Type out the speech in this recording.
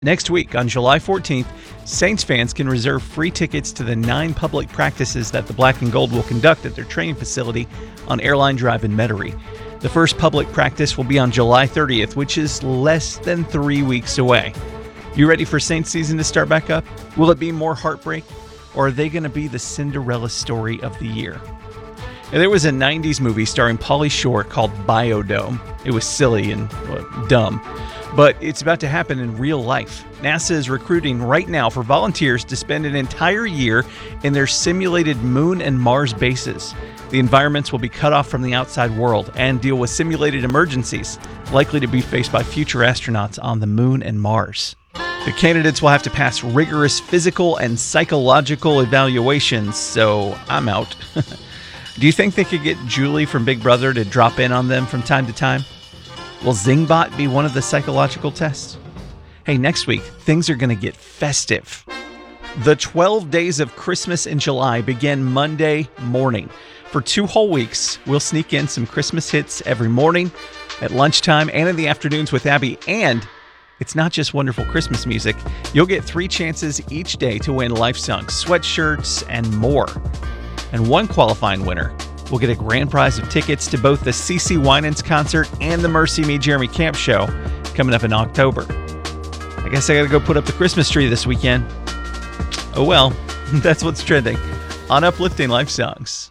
Next week, on July 14th, Saints fans can reserve free tickets to the 9 public practices that the Black and Gold will conduct at their training facility on Airline Drive in Metairie. The first public practice will be on July 30th, which is less than 3 weeks away. You ready for Saints season to start back up? Will it be more heartbreak, or are they going to be the Cinderella story of the year? Now, there was a 90s movie starring Pauly Shore called Biodome. It was silly and dumb, but it's about to happen in real life. NASA is recruiting right now for volunteers to spend an entire year in their simulated Moon and Mars bases. The environments will be cut off from the outside world and deal with simulated emergencies likely to be faced by future astronauts on the Moon and Mars. The candidates will have to pass rigorous physical and psychological evaluations, so I'm out. Do you think they could get Julie from Big Brother to drop in on them from time to time? Will Zingbot be one of the psychological tests? Hey, next week, things are going to get festive. The 12 days of Christmas in July begin Monday morning. For 2 whole weeks, we'll sneak in some Christmas hits every morning, at lunchtime, and in the afternoons with Abby. And it's not just wonderful Christmas music. You'll get 3 chances each day to win Lifesung sweatshirts and more. And one qualifying winner will get a grand prize of tickets to both the CeCe Winans concert and the Mercy Me Jeremy Camp show coming up in October. I guess I gotta go put up the Christmas tree this weekend. Oh well, that's what's trending on Uplifting Life Songs.